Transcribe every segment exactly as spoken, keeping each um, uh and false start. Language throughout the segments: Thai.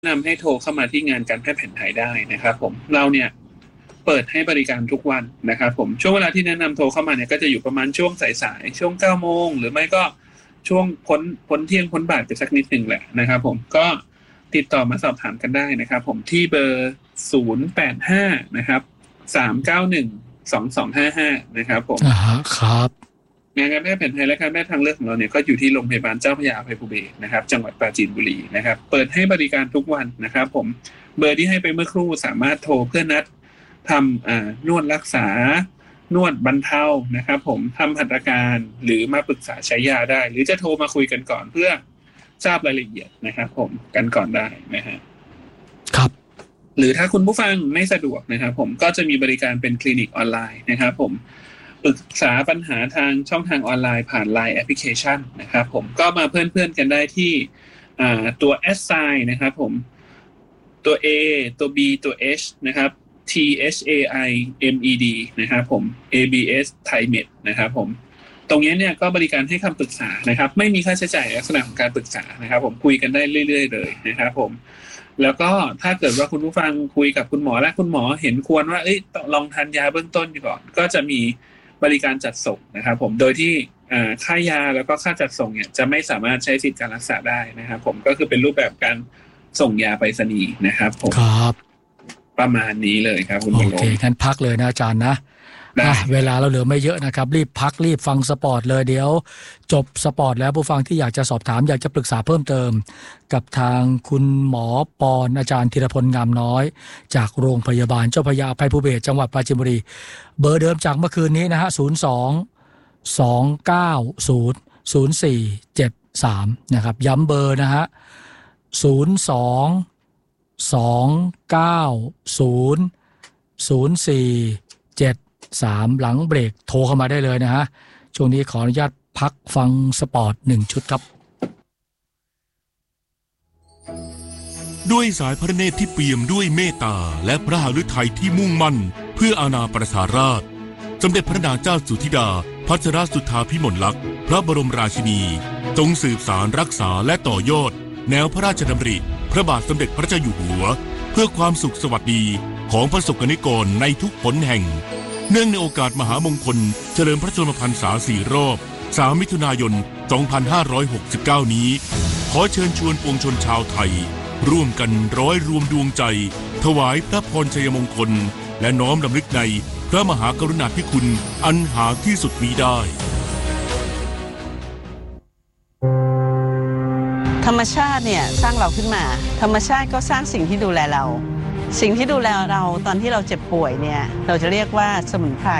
นำให้โทรเข้ามาที่งานการแพทย์แผนไทยได้นะครับผมเราเนี่ยเปิดให้บริการทุกวันนะครับผมช่วงเวลาที่แนะนำโทรเข้ามาเนี่ยก็จะอยู่ประมาณช่วงสายๆช่วงเก้าโมงหรือไม่ก็ช่วงพ้นพ้นเที่ยงพ้นบ่ายไปสักนิดนึงแหละนะครับผมก็ติดต่อมาสอบถามกันได้นะครับผมที่เบอร์ศูนย์ แปด ห้านะครับสาม เก้า หนึ่ง สอง สอง ห้า ห้านะครับผมอ่าครับงานการแพทย์แผนไทยและการแพทย์ทางเลือกของเราเนี่ยก็อยู่ที่โรงพยาบาลเจ้าพระยาอภัยภูเบศรนะครับจังหวัดปราจีนบุรีนะครับเปิดให้บริการทุกวันนะครับผมเบอร์ที่ให้ไปเมื่อครู่สามารถโทรเพื่อนัดทำอ่านวดรักษานวดบรรเทานะครับผมทำหัตถการหรือมาปรึกษาใช้ยาได้หรือจะโทรมาคุยกันก่อนเพื่อทราบรายละเอียดนะครับผมกันก่อนได้นะฮะครับหรือถ้าคุณผู้ฟังไม่สะดวกนะครับผมก็จะมีบริการเป็นคลินิกออนไลน์นะครับผมปรึกษาปัญหาทางช่องทางออนไลน์ผ่าน ไลน์ แอปพลิเคชันนะครับผมก็มาเพื่อนๆกันได้ที่อ่าตัว แอท ไซน์ นะครับผมตัว A ตัว B ตัว H นะครับ T H A I M E D นะครับผม เอ บี เอส Thaimed นะครับผมตรงนี้เนี่ยก็บริการให้คำปรึกษานะครับไม่มีค่าใช้จ่ายลักษณะของการปรึกษานะครับผมคุยกันได้เรื่อยๆเลยนะครับผมแล้วก็ถ้าเกิดว่าคุณผู้ฟังคุยกับคุณหมอและคุณหมอเห็นควรว่าเอ้ยลองทานยาเบื้องต้นก่อนก็จะมีบริการจัดส่งนะครับผมโดยที่ค่ายาแล้วก็ค่าจัดส่งเนี่ยจะไม่สามารถใช้สิทธิการรักษาได้นะครับผมก็คือเป็นรูปแบบการส่งยาไปรษณีย์นะครับผมครับประมาณนี้เลยครับคุณบอลโอเคงั้นพักเลยนะอาจารย์นะเวลาเราเหลือไม่เยอะนะครับรีบพักรีบฟังสปอร์ตเลยเดี๋ยวจบสปอร์ตแล้วผู้ฟังที่อยากจะสอบถามอยากจะปรึกษาเพิ่มเติมกับทางคุณหมอปอนอาจารย์ธีรพลงามน้อยจากโรงพยาบาลเจ้าพระยาอภัยภูเบศรจังหวัดปราจีนบุรีเบอร์เดิมจากเมื่อคืนนี้นะฮะศูนย์ สอง สอง เก้า ศูนย์ ศูนย์ สี่ เจ็ด สามนะครับย้ำเบอร์นะฮะศูนย์ สอง สอง เก้า ศูนย์ ศูนย์ สี่ เจ็ด สามหลังเบรกโทรเข้ามาได้เลยนะฮะช่วงนี้ขออนุญาตพักฟังสปอร์ตหนึ่งชุดครับด้วยสายพระเนตรที่เปี่ยมด้วยเมตตาและพระหฤทัยที่มุ่งมั่นเพื่ออาณาประชาราษฎร์สมเด็จพระนางเจ้าสุธิดาพัชรสุทธาภิมลลักษณ์พระบรมราชินีจงสืบสารรักษาและต่อยอดแนวพระราชดำริพระบาทสมเด็จพระเจ้าอยู่หัวเพื่อความสุขสวัสดีของประสบกนิกรในทุกหนแห่งเนื่องในโอกาสมหามงคลเฉลิมพระชนมพรรษาสี่รอบสามมิถุนายนสองพันห้าร้อยหกสิบเก้านี้ขอเชิญชวนปวงชนชาวไทยร่วมกันร้อยรวมดวงใจถวายพระพรชัยมงคลและน้อมรำลึกในพระมหากรุณาธิคุณอันหาที่สุดมิได้ธรรมชาติเนี่ยสร้างเราขึ้นมาธรรมชาติก็สร้างสิ่งที่ดูแลเราสิ่งที่ดูแลเราตอนที่เราเจ็บป่วยเนี่ยเราจะเรียกว่าสมุนไพร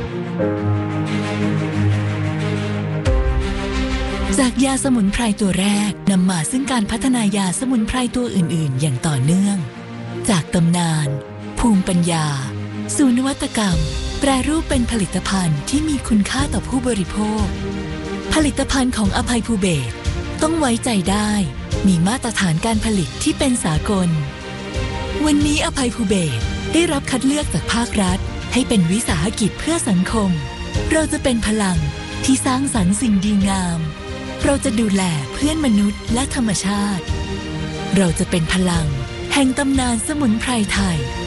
จากยาสมุนไพรตัวแรกนำมาซึ่งการพัฒนายาสมุนไพรตัวอื่นๆอย่างต่อเนื่องจากตำนานภูมิปัญญาสู่นวัตกรรมแปรรูปเป็นผลิตภัณฑ์ที่มีคุณค่าต่อผู้บริโภคผลิตภัณฑ์ของอภัยภูเบศรต้องไว้ใจได้มีมาตรฐานการผลิตที่เป็นสากลวันนี้อภัยภูเบศรได้รับคัดเลือกจากภาครัฐให้เป็นวิสาหกิจเพื่อสังคมเราจะเป็นพลังที่สร้างสรรค์สิ่งดีงามเราจะดูแลเพื่อนมนุษย์และธรรมชาติเราจะเป็นพลังแห่งตำนานสมุนไพรไทย